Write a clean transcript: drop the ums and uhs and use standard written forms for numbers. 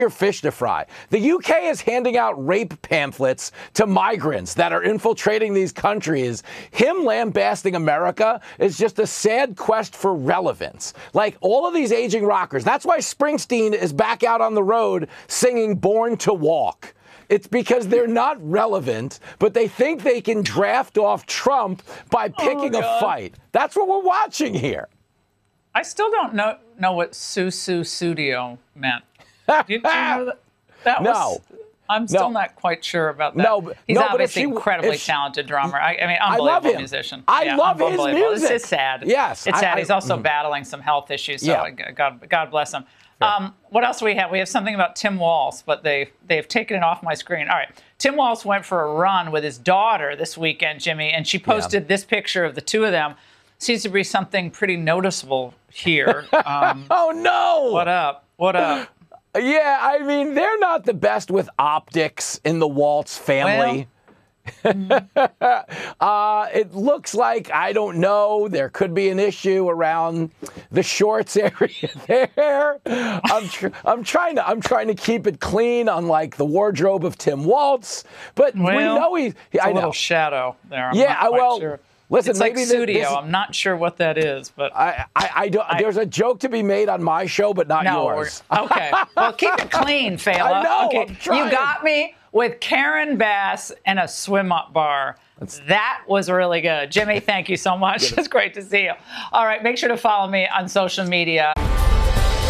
fish to fry. The UK is handing out rape pamphlets to migrants that are infiltrating these countries. Him lambasting America is just a sad quest for relevance. Like all of these aging rockers. That's why Springsteen is back out on the road singing Born to Walk. It's because they're not relevant, but they think they can draft off Trump by picking a fight. That's what we're watching here. I still don't know what Susu Studio meant. Did you know that? No. I'm still not quite sure about that. No, he's no, obviously incredibly talented drummer. I mean, unbelievable love him. musician. I love his music. It's sad. Yes, it's sad. He's also battling some health issues. So God bless him. Sure. What else do we have? We have something about Tim Walz, but they've taken it off my screen. All right. Tim Walz went for a run with his daughter this weekend, Jimmy, and she posted this picture of the two of them. Seems to be something pretty noticeable here. Oh, no. What up? What up? Yeah, I mean, they're not the best with optics in the Waltz family. Well, it looks like, I don't know, there could be an issue around the shorts area there. I'm trying to keep it clean, unlike the wardrobe of Tim Waltz. But we know it's a little shadow there. I'm yeah, not sure. Listen, it's maybe like studio. I'm not sure what that is, but I don't. There's a joke to be made on my show, but not yours. Okay. Well, keep it clean, Fela. I know. Okay. I'm trying. You got me with Karen Bass and a swim-up bar. That was really good. Jimmy, thank you so much. It's great to see you. All right. Make sure to follow me on social media.